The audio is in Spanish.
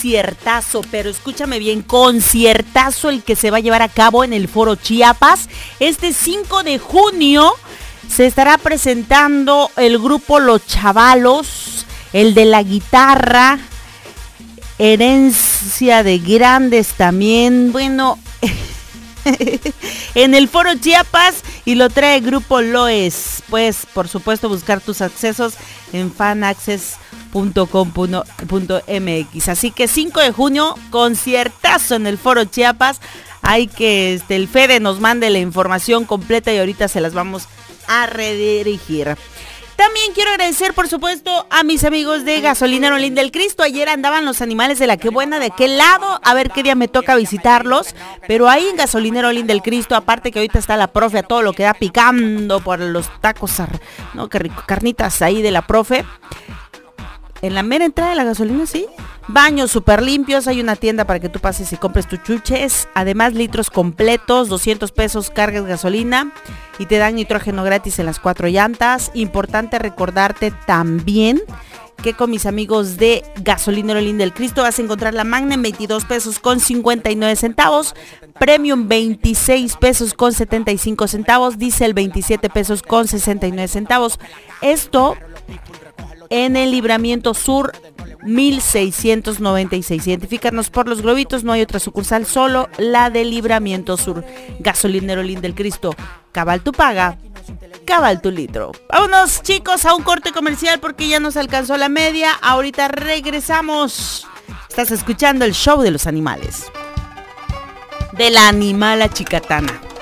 conciertazo, pero escúchame bien, conciertazo el que se va a llevar a cabo en el Foro Chiapas. Este 5 de junio se estará presentando el grupo Los Chavalos, el de la guitarra, Herencia de Grandes también, bueno, en el Foro Chiapas, y lo trae el grupo Loes. Pues, por supuesto, buscar tus accesos en fanaccess.com.mx. Así que 5 de junio, conciertazo en el Foro Chiapas. Hay que el Fede nos mande la información completa y ahorita se las vamos a redirigir. También quiero agradecer, por supuesto, a mis amigos de Gasolinera Olín del Cristo. Ayer andaban los animales de la Qué Buena, de qué lado, a ver qué día me toca visitarlos. Pero ahí en Gasolinera Olín del Cristo, aparte que ahorita está la profe a todo lo que da picando por los tacos, no, qué rico, carnitas ahí de la profe. En la mera entrada de la gasolina, sí. Baños súper limpios, hay una tienda para que tú pases y compres tus chuches. Además, litros completos, 200 pesos cargas gasolina y te dan nitrógeno gratis en las 4 llantas. Importante recordarte también que con mis amigos de Gasolinero Olín del Cristo vas a encontrar la Magna en 22 pesos con 59 centavos, Premium 26 pesos con 75 centavos, Diesel 27 pesos con 69 centavos. Esto en el Libramiento Sur 1696. Identifícanos por los globitos, no hay otra sucursal, solo la del Libramiento Sur. Gasolinero Olín del Cristo, cabal tu paga, cabal tu litro. Vámonos, chicos, a un corte comercial porque ya nos alcanzó la media. Ahorita regresamos. Estás escuchando el show de los animales, de la animala chicatana.